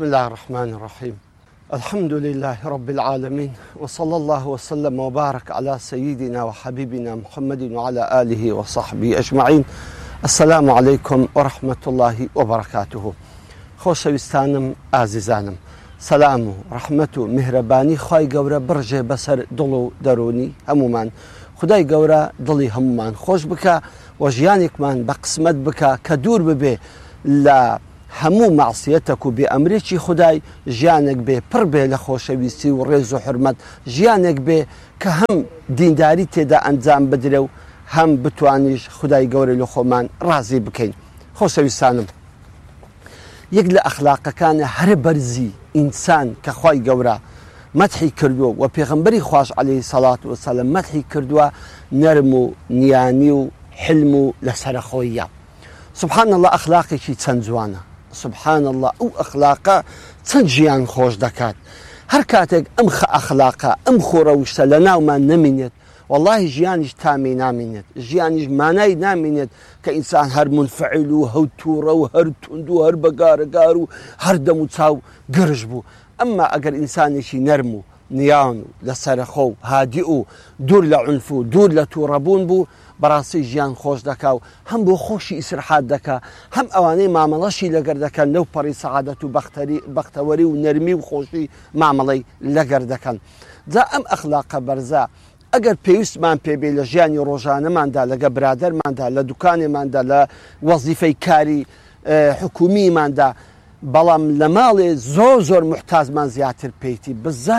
بسم الله الرحمن الرحيم. الحمد لله رب العالمين، وصلى الله وسلم وبارك على سيدنا وحبيبنا محمد وعلى آله وصحبه أجمعين. السلام عليكم ورحمة الله وبركاته. خۆشەویستانم ئازیزانم، سەلام و ڕەحمەت و میهرەبانی خوای گەورە بڕژێ بەسەر دڵ و دەرونی هەمومان. خدای گەورە دڵی هەمومان خۆش بکە و ژیانێکمان بە قسمەت بکە کە دوور ببێ لە هەموو مەعسیەتێک و بێئەمرێکی خدای، ژیانێک بێ پڕ بێ لە خۆشەویستی و ڕێز و حرمەت، ژیانێک بێ کە هەم دینداری تێدا ئەنجام بدرێ و هەم بتوانیش خدای گەورە لە خۆمان ڕازی بکەین. خۆشەویستانم، یەک لە ئەخلاقەکانە هەرە بەرزی ئینسان کە خوای گەورە مەدحی کردووە و پێغەمبەری خوش عەلەیهی سەڵات وەسەلام مەدحی کردووە، نەرم و نیانی و حلم و لەسەرخۆییە. سبحان الله، ئەخلاقێکی چەند جوانە. سبحان الله، ئەو ئەخلاقە چەند ژیان خۆش دەکات. هەر کاتێک ئەم ئەخلاقە ئەم خۆڕەوشتە لە ناومان نەمینێت، واللهی ژیانیش تامی نامینێت، ژیانیش مانای نامینێت کە ئینسان هەر منفعل و هەر تووڕە و هەر توند و هەر بەگارەگار و هەر دەم و چاو گرژ بوو. ئەمما ئەگەر ئینسانێکی نەرم و نیان و لەسەرخۆ و هادی و دوور لە عنف و دوور لە تووڕەبوون بوو، بەڕاستی ژیان خۆش دەکا و هەم بۆ خۆشی ئیسراحات دەکا، هەم ئەوانەی مامەڵەشی لەگەر دەکەن لەو پەڕی سەعادەت و بەختەوەری و نەرمی و خۆشی مامەڵەی لەگەر دەکەن. جا ئەم ئەخلاقە بەرزە ئەگەر پێویستمان پێبێ لە ژیانی ڕۆژانەماندا، لەگە برادەرماندا، لە دوکانێماندا، لە وەزیفەی کاری حکومیماندا، بەڵام لە ماڵێ زۆر محتاجمان زیاتر پێیتی،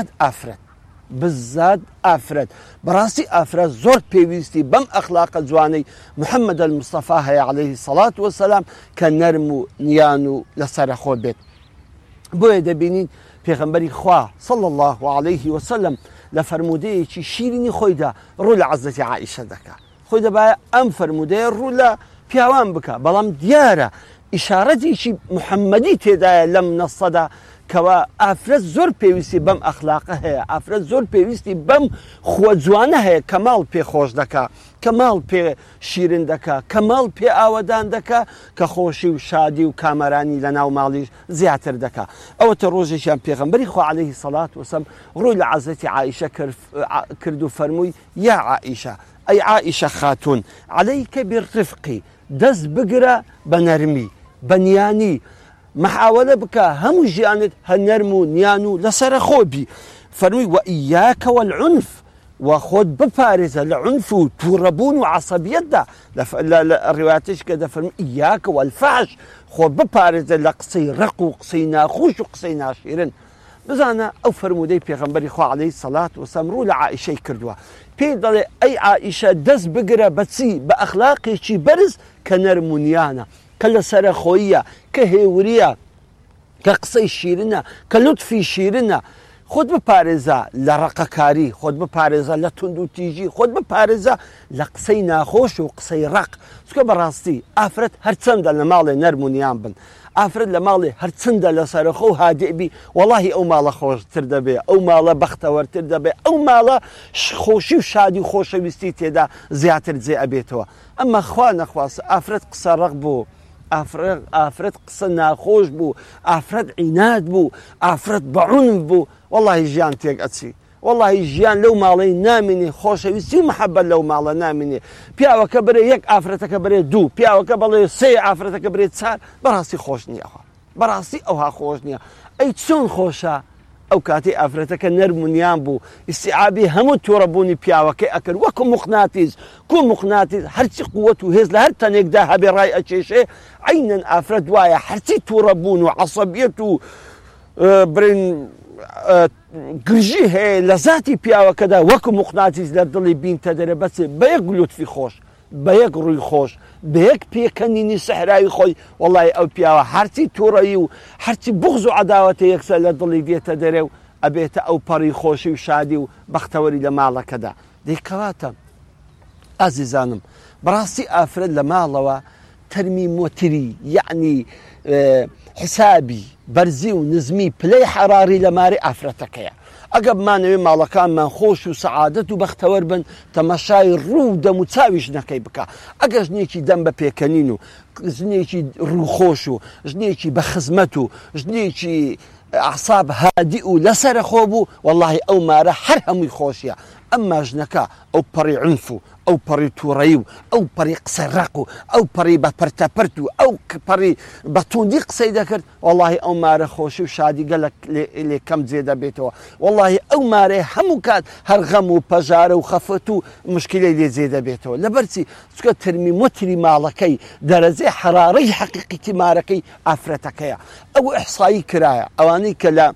بزاد ئافرەت. بەڕاستی ئافرەت زۆر پێویستی بەم ئەخلاقە جوانەی محەممەد المستەفا هەیە عەلەیهی سەڵات وەسەلام کە نەرم و نیان و لەسەرخۆ بێت. بۆیە دەبینین پێغەمبەری خوا صلی الله عەلەیه وسەلەم لە فەرمودەیەکی شیرینی خۆیدا ڕوو لە عەزەتی عائیشە دەکا. خۆی دەبایە ئەم فەرمودەیە ڕوو لە پیاوان بکە، بەڵام دیارە ئیشارەتێکی محەممەدی تێدایە لەم نەسەدا کەوا ئافرەت زۆر پێویستی بەم ئەخلاقە هەیە، ئافرەت زۆر پێویستی بەم خۆ جوانە هەیە کە ماڵ پێ خۆش دەکا، کە ماڵ پێ شیرن دەکا، کە ماڵ پێ ئاوەدان دەکا، کە خۆشی و شادی و کامەرانی لە ناو ماڵیش زیاتر دەکا. ئەوەتە ڕۆژێکیان پێغەمبەری خوا عەلەیهی سەڵات وەسەلام ڕووی لە عەزەتی عائیشە کرد و فەرمووی: یا عائیشە، ئەی عائیشە خاتون، عەلەیکە بالرفقی، دەست بگرە بە نەرمی، بە نیانی، محاولە بکە هەموو ژیانت هە نەرم و نیان و لەسەرخۆ بی. فەرمووی: وە ئیاکە وەلعنف، و خۆت بپارێزە لە عنف و تووڕەبوون و عەسەبیەتدا. لە ڕیواتش کە دەفەرمووی: ئیاکە وەلفەحش، خۆت بپارێزە لە قسەی ڕق و قسەی ناخۆش و قسەی ناشیرن. بزانە ئەو فەرمودەی پێغەمبەری خوا عەلەیهی سەڵات وەسەلام ڕوو لە عائیشەی کردووە، پێی دەڵێ: ئەی عائیشە، دەست بگرە بەچی؟ بە ئەخلاقێکی بەرز کە نەرم و نیانە، کە لەسەرخۆییە، کە هێوریە، کە قسەی شیرنە، کە لوتفی شیرنە. خۆت بپارێزە لە ڕقەکاری، خۆت بپارێزە لە تند و تیژی، خۆت بپارێزە لە قسەی ناخۆش و قسەی ڕق. چکە بەڕاستی ئافرەت هەرچەندە لە ماڵێ نەرم و نیان بن، ئافرەت لە ماڵێ هەرچەندە لەسەرخۆ و هادێبی، وەڵاهی ئەو ماڵە خۆشتر دەبێ، ئەو ماڵە بەختەوەرتر دەبێ، ئەو ماڵە خۆشی و شادی و خۆشەویستی تێدا زیاتر جێ ئەبێتەوە. ئەمە خوا نەخواستە ئافرەت قسە ڕق بوو، ئافرەت قسە ناخۆش بوو، ئافرەت عیناد بوو، ئافرەت بەعنف بوو، وەڵاهی ژیان تێک ئەچی، وەڵاهی ژیان لەو ماڵەی نامینێ، خۆشەویستی و محەبەت لەو ماڵە نامینێ. پیاوەکە برێ یەک ئافرەتەکە برێ دوو، پیاوەکە بەڵێ سێ ئافرەتەکە برێ چار، بەڕاستی خۆش نییە، بەڕاستی ئەوها خۆش نییە. ئەی چۆن خۆشە ئەو کاتی ئافرەتەکە نەرم و نیان بوو، ئیستیعابی هەموو تووڕەبوونی پیاوەکەی ئەکرد، وەکو مقناتیس، هەرچی قووەت و هێز لە هەر تەنێکدا هەبێ ڕای ئەچێشێ. عینەن ئافرەت وایە هەرچی تووڕەبوون و عەسەبیەت و برین گرژی هەیە لە ذاتی پیاوەکەدا، وەکو مقناتیس لە دڵی بینتە دەرێ، بەچێ بە یەک لوتفی خۆش، بە یەک ڕووی خۆش، بە یەک پێکەنینی سەحراوی خۆی، وەڵی ئەو پیاوە هەرچی تووڕەیی و هەرچی بغز و عەداوەتە یەکسەر لە دڵی دێتە دەرێ و ئەبێتە ئەو پەڕی خۆشی و شادی و بەختەوەری لە ماڵەکەدا. دەیکەواتە ئازیزانم، بەڕاستی ئافرەت لە ماڵەوە تەرمیمۆتری، یعنی حسابی بەرزی و نزمی پلەی حەراری لە ماری ئافرەتەکەیە. ئەگە بمانەوێ ماڵەکانمان خۆش و سەعادەت و بەختەوەر بن تەماشای ڕوو دەم و چاوی ژنەکەی بکە. ئەگە ژنێکی دەم بە پێکەنین و ژنێکی ڕووخۆش و ژنێکی بە خزمەت و ژنێکی ئەعساب هادی و لەسەرە خۆ بوو وەڵڵاهی ئەو مارە هەر هەمووی خۆشیە. ئەمما ژنەکە ئەو پەڕی عنف و ئەو پەڕی تووڕەیی و ئەو پەڕی قسە ڕق و ئەو پەڕی بە پەرتەپەرت و ئەو پەڕی بە توندی قسەی دەکرد وەڵڵاهی ئەو مارە خۆشی و شادی گەلک لێ کەم جێ دەبێتەوە. وەڵڵاهی ئەو مارەی هەموو کات هەر غەم و پەژارە و خەفەت و مشکلەی لێ جێ دەبێتەوە. لەبەرچی چکە ترمیمۆتری ماڵەکەی دەرەجەی حرارەی حەقیقیتی مارەکەی ئافرەتەکەیە. ئەو ئیحسایی کرایە ئەوانەی کە لە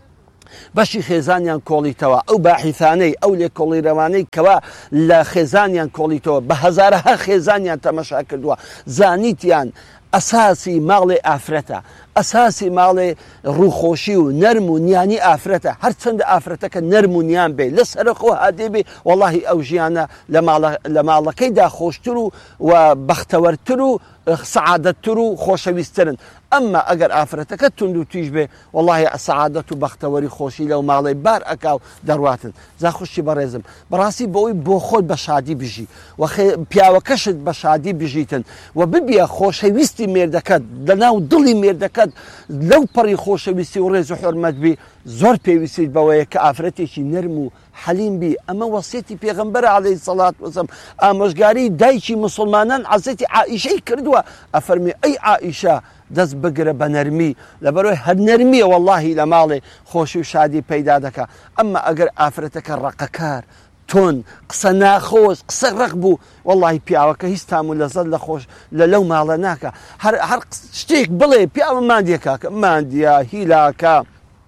بەشی خێزانیان کۆڵیتەوە ئەو باحیثانەی ئەو لێکۆڵیرەوانەی کەوا لە خێزانیان کۆڵیتەوە بە هەزارەها خێزانیان تەمەشا کردووە زانیتیان ئەساسی ماڵێ ئافرەتە، ئەساسی ماڵێ ڕووخۆشی و نەرم و نیانی ئافرەتە. هەرچەندە ئافرەتەکە نەرم و نیان بێ لەسەر خۆ هادێ بێ وەڵڵاهی ئەو ژیانە لە ماڵەکەیدا خۆشتر و بەختەوەرتر و سەعادەتتر و خۆشەویستترن. ئەمما ئەگەر ئافرەتەکە تونند و تویش بێ وەڵڵاهی سەعادەت و بەختەوەری خۆشی لەو ماڵی بار ئەکاو دەڕواتن. زاخوشی بەڕێزم بەڕاستی بەوەی بۆ خۆت بە شادی بژی و پیاوەکەشت بە شادی بژیتن و ببیە خۆشەویستی مێردەکەت لەناو دڵی مێردەکەت لەو پەڕی خۆشەویستی و ڕێز و حورمەت بی زۆر پێویستیت بەوەیە کە ئافرەتێکی نەرم و حەلیم بی. ئەمە وەسیەتی پێغەمبەر عەلەیهی سەڵات وەسەلام ئامۆژگاری دایکی مسلمانان حەزرەتی عائیشەی کردووە. ئەفەرمی ئەی عائیشە دەست بگرە بە نەرمی لەبەرەوەی هەر نەرمیە وەڵڵاهی لە ماڵێ خۆشی و شادی پەیدا دەکا. ئەمما ئەگەر ئافرەتەکە ڕقەکار تۆن قسە ناخۆش قسە ڕق بوو وەڵڵاهی پیاوەکە هیچ تام و لەزەت لە خۆش لەو ماڵە ناکە. هەر شتێک بڵێ پیاوە مادیەکە مادیە هیلاکە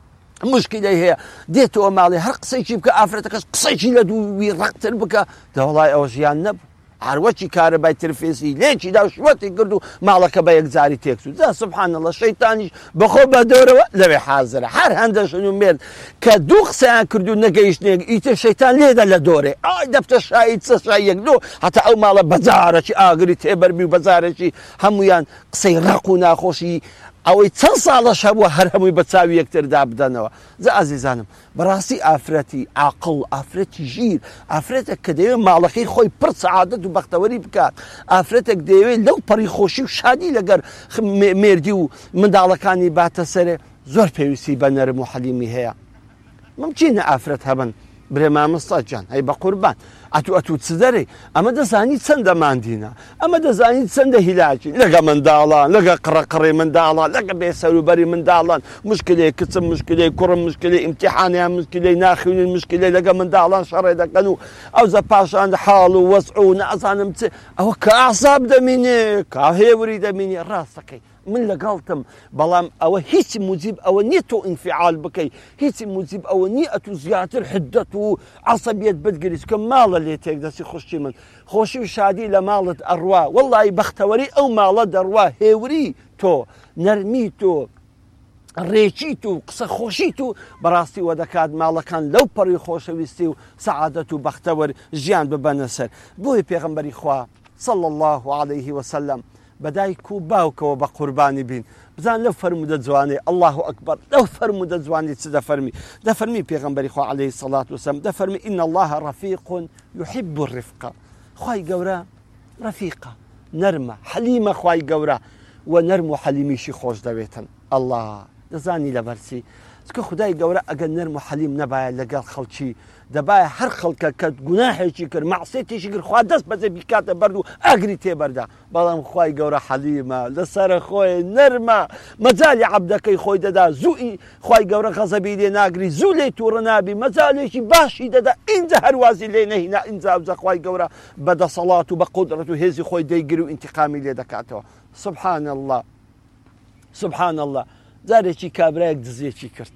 مشکلەی هەیە دێتەوە ماڵێ هەر قسەیکی بکە ئافرەتەکەش قسەیکی لە دووی ڕقتر بکە دەوڵای ئەوە ژیان نەبوو. هەروەکی کارەبای ترفێسی لێکی دا شوەتی کرد و ماڵەکە بە یەکجاری تێکسوود. جا سوبحانەڵڵا شەیتانیش بەخۆ بە دەورەوە لەوێ حازرە. هەر هەندەشن و مێرد کە دوو قسەیان کرد و نەگەیشتنێک ئیتر شەیتان لێدە لە دۆرێ ئای دەفتە شایی چە شای یەک دۆ هەتا ئەو ماڵە بەجارێکی ئاگری تێبەربی و بەجارێکی هەمویان قسەی ڕق و ناخۆشی ئەوەی چەند ساڵەش هەبووە هەر هەمووی بە چاوی یەکتردا بدەنەوە. جا ئازیزانم بەڕاستی ئافرەتی عاقڵ ئافرەتی ژیر ئافرەتێک کە دەوێت ماڵەکەی خۆی پڕ سەعادەت و بەختەوەری بکات ئافرەتێک دەوێت لەو پەڕی خۆشی و شادی لەگەر مێردی و منداڵەکانی باتە سەرێ زۆر پێویستی بە نەرم و حەلیمی هەیە. ممکنە ئافرەت هەبن برێ مامۆستا گیان هەی بە قوربان ئەتو چ دەرێ ئەمە دەزانی چەندە ماندینە ئەمە دەزانی چەندە هیلاکی لەگە منداڵان لەگە قڕەقڕێ منداڵان لەگە بێسەروبەری منداڵان مشکلەی کچم مشکلەی کوڕم مشکلەی ئیمتیحانیان مشکلەی ناخوێنین مشکلەی لەگە منداڵان شەڕێ دەکەن و ئەو زە پاشان حاڵ و وەسع و نازانم چ ئەوە کە ئەعساب دەمینێ کا هێوری دەمینێ ڕاستەکەی من لەگەڵتم بەڵام ئەوە هیچی موجب ئەوە نییە تۆ ئینفعال بکەی هیچی موجب ئەوە نییە ئەتو زیاتر حدەت و عەسەبیەت بتگریت کە ماڵە لێ تێک دەستی خوشتی من خۆشی و شادی لە ماڵت ئەڕوا وەڵڵاهی بەختەوەری ئەو ماڵە دەڕوا هێوری تۆ نەرمی تۆ ڕێکی و قسە خۆشی و بەڕاستی وە دەکات ماڵەکان لەو پەڕی خۆشەویستی و سەعادەت و بەختەوەر ژیان ببەنە سەر. بۆیە پێغەمبەری خوا صلی الله عليه وسلم بەدایک و باوکەوە بە قوربانی بین بزان لەو فەرمودە جوانێ الله ئەکبەر لەو فەرمودە جوانی چ دەفەرمی پێغەمبەری خوا عەلەیهی سەڵات وسەلام دەفەرمی ئین الله ڕەفیق یحب الرفق خوای گەورە ڕەفیقە نەرمە حەلیمە خوای گەورە و نەرم و حەلیمیشی خۆش دەوێتن. الله دەزانی لەبەرچی چکە خدای گەورە ئەگەر نەرم و حەلیم نەبایە لەگەڵ خەڵکی دەبایە هەر خەڵکە کە گوناحێکی کرد مەعسیەتێکی کرد خوا دەست بەجێ بیکاتە بەرد و ئاگری تێبەردا بەڵام خوای گەورە حەلیمە لەسەرە خۆی نەرمە مەجالی عەبدەکەی خۆی دەدا زووی خوای گەورە غەزەبی لێ ناگری زوو لێ تووڕە نابی مەجالێکی باشی دەدا ئینجا هەروازی لێ نەهینا ئینجا ئەوجا خوای گەورە بەدەسەڵات و بە قودرەت و هێزی خۆی دەیگری و ئینتیقامی لێ دەکاتەوە. سبحان الله سبحان الله جارێکی کابرایەک دزیەکی کرد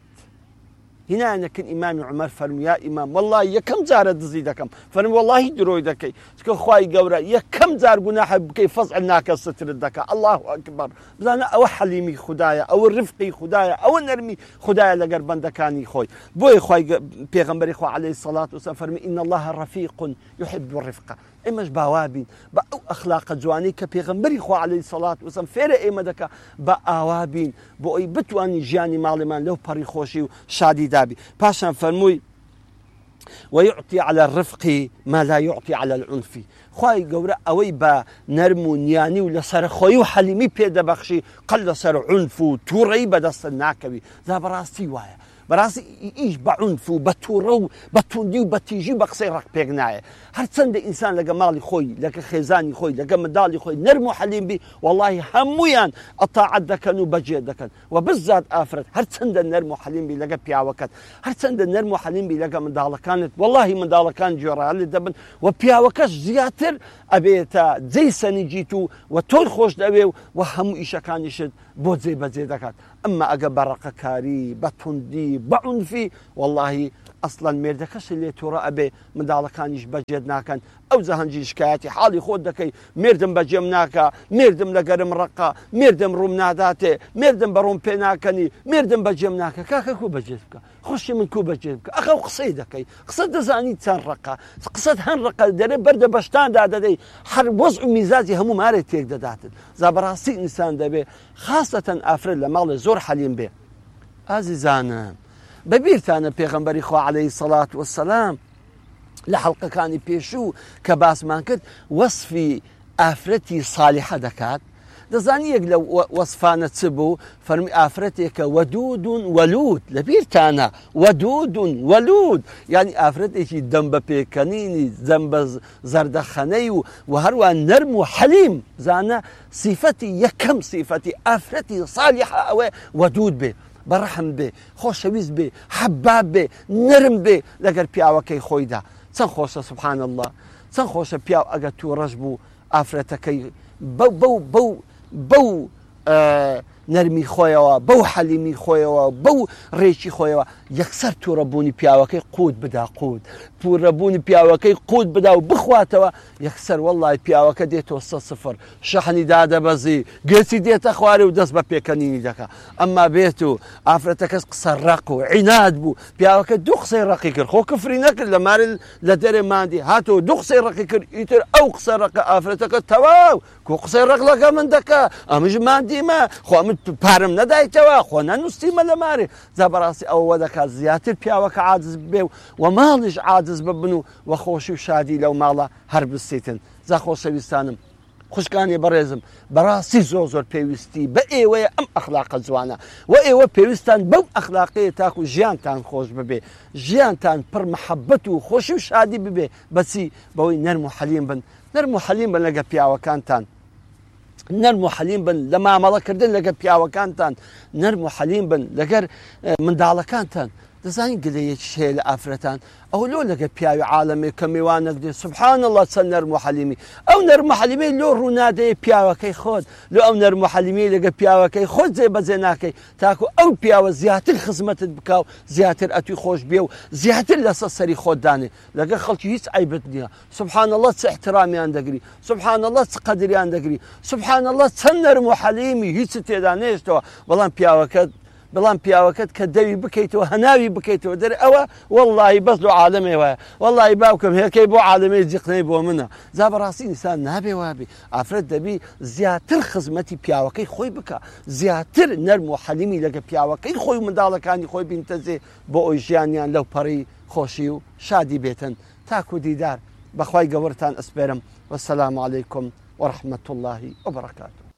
هینانەکن ئیمامی عومەر فەرمووی یا ئیمام وەڵڵاهی یەکەم جارە دزی دەکەم فەرمووی وەڵڵاهی درۆی دەکەی چکە خوای گەورە یەکەم جار گوناحە بکەی فەزع ناکە سترت دەکا. الله ئەکبەر بزانە ئەوە حەلیمی خودایە ئەوە ڕفقی خودایە ئەوە نەرمی خودایە لەگەر بەندەکانی خۆی. بۆیە خوای پێغەمبەری خوا عەلەیهی سەڵات وسەلام فەرمی ئین الله ڕەفیق یحب الرفق ئێمەش باوا بین بە ئەو ئەخلاقە جوانەی کە پێغەمبەری خوا عەلەیهی سەڵات وسەلام فێرە ئێمە دەکا بە ئاوا بین بۆ ئەوی بتوانین ژیانی ماڵێمان لەو پەڕی خۆشی و شادی دابی. پاشان فەرمووی ويعطي على الرفق ما لا يعطي على العنف. خوای گەورە ئەوەی بە نەرم و نیانی و لەسەر خۆی و حەلیمی پێدەبەخشی قەل لەسەر عنف و تووڕەیی بەدەستت ناکەوی. دا بەڕاستی وایە، بەڕاستی ئیش بە عنف و بە تووڕە و بە توندی و بە تیژی بە قسەی ڕق پێک نایە. هەرچەندە ئینسان لەگە ماڵی خۆی لەگە خێزانی خۆی لەگە منداڵی خۆی نەرم و حەلیم بی، وەڵڵاهی هەموویان ئەتاعەت دەکەن و بەجێ دەکەن. و بزات ئافرەت هەرچەندە نەرم و حەلیم بی لەگە پیاوەکەت، هەرچەندە نەرم و حەلیم بی لەگە منداڵەکانت، وەڵڵاهی منداڵەکان گوێڕایەڵت دەبن و پیاوەکەش زیاتر ئەبێتە جێی سەنیجیت و تۆی خۆش دەوێ و هەموو ئیشەکانیشت بۆ جێبەجێ دەکات. ئەمما ئەگە بە ڕقەکاری بە توندی بە عنفی، وەڵڵاهی ئەسڵەن مێردەکەش لێ تووڕە ئەبێ منداڵەکانیش بەجێت ناکەن. ئەو زەهەنجی شکایەتی حاڵی خۆت دەکەی، مێردم بەجێم ناکە، مێردم لەگەرم ڕقە، مێردم ڕووم ناداتێ، مێردم بەڕووم پێ ناکەنی، مێردم بەجێم ناکە. کاکە کو بەجێت بکە، خۆشی من کو بەجێ بکە. ئەخە قسەی دەکەی، قسە دەزانی چەند ڕقە، قسەت هەن ڕقە دەرێ بەردە بەشتاندا دەدەی، هەر وەزع و میزاجی هەموو مارێ تێک دەداتن. زا بەڕاستی ئینسان دەبێ خاستەتەن ئافرەت لە ماڵێ زۆر حەلیم بێ. ئازیزانم بەبیرتانە پێغەمبەری خوا عەلەیهی سەڵات وەسەلام لە حەڵقەکانی پێشوو کە باسمان کرد وەسفی ئافرەتی ساڵحە دەکات. دەزانی یەک لە وەسفانە چ بوو؟ فەرمی ئافرەتێکە وەدود وەلود. لەبیرتانە وەدود وەلود، یعنی ئافرەتێکی دەم بە پێکەنینی دەم بە زەردەخەنەی و هەروە نەرم و حەلیم. زانە سیفەتی یەکەم سیفەتی ئافرەتی ساڵحە ئەوێ وەدود بێ، بەڕەحم بێ، خۆشەویست بێ، حەباب بێ، نەرم بێ لەگەر پیاوەکەی خۆیدا. چەند خۆشە سوبحان الله، چەند خۆشە پیاو ئەگە تووڕەش بوو ئافرەتەکەی بەو نەرمی خۆیەوە، بەو حەلیمی خۆیەوە، بەو ڕێکی خۆیەوە یەکسەر تووڕەبوونی پیاوەکەی قوت بدا، قوت تووڕەبوونی پیاوەکەی قوت بدا و بخواتەوە یەکسەر وەڵڵای پیاوەکە دێتەوە 100 شەحنی دادەبەزی، گێچی دێتە خوارێ و دەست بە پێکەنینی دەکا. ئەمما بێت و ئافرەتەکەس قسە ڕق و عیناد بوو، پیاوەکە دوو قسەی ڕقی کرد، خۆ کفری نەکرد لە مارێ لە دەرێ ماندی، هاتەوە دوو قسەی ڕقی کرد، ئیتر ئەو قسە ڕقە ئافرەتەکە تەواو کۆ قسەی ڕق لەگە من دەکا، ئەمەش ماندیمە، خۆ من پارەم نەدایتەوە، خۆ نەنووسیمە لە مارێ. جا بەڕاستی ئەوە دەکات زیاتر پیاوەکە عاجز بێ و ماڵیش عاجز ببن و خۆشی و شادی لەو ماڵە هەر بستیتن. جا خۆشەویستانم خوشکانی بەڕێزم، بەڕاستی زۆر پێویستی بە ئێوەیە ئەم ئەخلاقە جوانە و ئێوە پێویستان بەو ئەخلاقەیە تاکو ژیانتان خۆش ببێ، ژیانتان پڕ مەحەبەت و خۆشی و شادی ببێ. بەچی؟ بەوەی نەرم و حەلیم بن، نەرم و حەلیم بن لەگە پیاوەکانتان، نەرم و حەلیم بن لە مامەڵەکردن لەگە پیاوەکانتان، نەرم و حەلیم بن لەگەر منداڵەکانتان. دەزانین گلەیەکی هەیە لە ئافرەتان ئەو لۆ لەگە پیاوی عالەمێ کە میوانەک دێ سوبحان الله چەند نەرم و حەلیمی. ئەو نەرم و حەلیمەی لۆ ڕوونادەیە پیاوەکەی خۆت، لۆ ئەو نەرم و حەلیمەی لەگە پیاوەکەی خۆت جێبەجێ ناکەی تاکو ئەو پیاوە زیاتر خزمەتت بکا و زیاتر ئەتوی خۆش بێ و زیاتر لەسەر سەری خۆت دانێ. لەگە خەڵکی هیچ عیبت نییە. سوبحان الله چ احترامیان دەگری، سوبحان الله چ قەدریان دەگری، سوبحان الله چەند نەرم و حەلیمی هیچ تێدا نێشتەوە. بەڵام پیاوەکەت کە دەوی بکەیتەوە هەناوی بکەیتەوە دەر ئەوە وەڵڵاهی بەس لۆ عالەمێ وایە، وەڵڵاهی باوکەم هێرکەی بۆ عالەمەی جیقنەی بۆ منە. جا بەڕاستی ئینسان نابێ وابێ، ئافرەت دەبی زیاتر خزمەتی پیاوەکەی خۆی بکە، زیاتر نەرم و حەلیمی لەگە پیاوەکەی خۆی و منداڵەکانی خۆی بینتەزێ بۆ ئەوی ژیانیان لەو پەڕی خۆشی و شادی بێتن. تاکو دیدار بەخوای گەورتان ئەسپێرم. وەسەلام عەلەیکم وەڕەحمەتوڵڵاهی وبەڕەکاتوه.